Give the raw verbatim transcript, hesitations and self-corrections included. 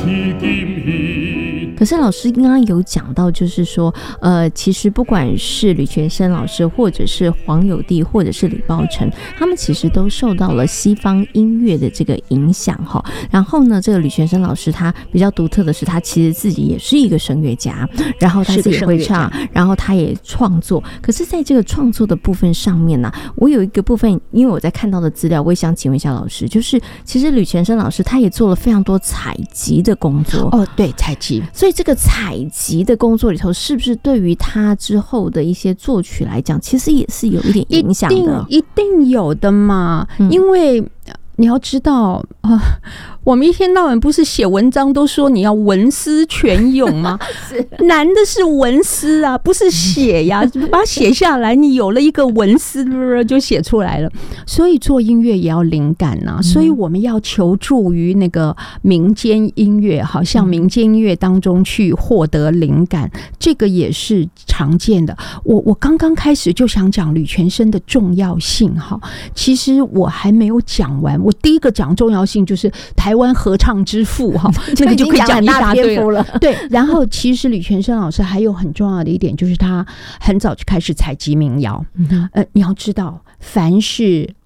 可是老师刚刚有讲到，就是说，呃，其实不管是吕全生老师，或者是黄友弟，或者是李抱忱，他们其实都受到了西方音乐的这个影响哈。然后呢，这个吕全生老师他比较独特的是，他其实自己也是一个声乐家，然后他自己也会唱，然后他也创作。可是在这个创作的部分上面呢、啊，我有一个部分，因为我在看到的资料，我也想请问一下老师，就是其实吕全生老师他也做了非常多采集的工作哦，对，采集。 所以这个采集的工作里头，是不是对于他之后的一些作曲来讲，其实也是有一点影响的？ 一定一定有的嘛，嗯、因为你要知道啊、呃，我们一天到晚不是写文章都说你要文思泉涌吗？难的是文思啊，不是写呀，把它写下来，你有了一个文思就写出来了。所以做音乐也要灵感啊，所以我们要求助于那个民间音乐，好像民间音乐当中去获得灵感，这个也是常见的。我我刚刚开始就想讲吕全生的重要性哈，其实我还没有讲完。我第一个讲重要性就是台湾合唱之父哈，那个就可以讲一大堆了。对，然后其实吕全生老师还有很重要的一点，就是他很早就开始采集民谣。呃，你要知道，凡是